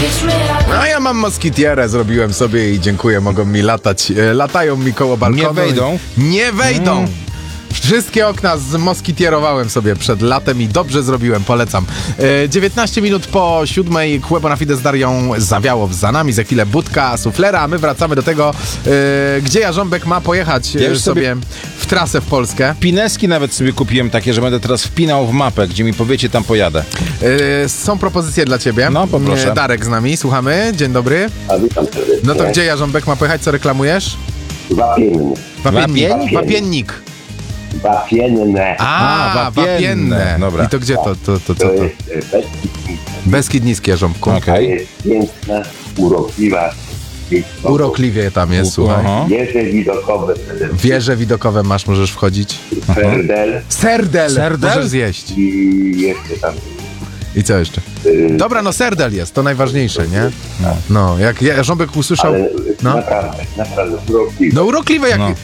No ja mam moskitierę, zrobiłem sobie i dziękuję, mogą mi latać. Latają mi koło balkonu. Nie wejdą? Nie wejdą! Wszystkie okna zmoskitierowałem sobie przed latem i dobrze zrobiłem, polecam. 19 minut po 7:00 Kłebo na Fide z Darią zawiało za nami, za chwilę budka, suflera, a my wracamy do tego, gdzie Jarząbek ma pojechać Ja sobie w trasę w Polskę. Pineski nawet sobie kupiłem takie, że będę teraz wpinał w mapę, gdzie mi powiecie, tam pojadę. Są propozycje dla ciebie. No, poproszę. Darek z nami, słuchamy. Dzień dobry. A witam serdecznie. No to gdzie Jarząbek ma pojechać, co reklamujesz? Wapienne. Wapiennik. Wapiennik. Wapienne. Wapienne. Dobra. I to gdzie to? Co To to? jest Beskid. Beskid Niskie, Jarząbku. To Okej. jest piękna, urokliwa miejscowość. Urokliwie tam jest, słuchaj. Aha. Wieże widokowe przede wszystkim. Wieże widokowe masz, możesz wchodzić. Ferdel Serdel! Serdel? Możesz zjeść. i jeszcze tam. I co jeszcze? Dobra, no serdel jest, to najważniejsze, nie? No, jak Jarząbek usłyszał... Ale No. naprawdę urokliwe. No urokliwe, jak, No.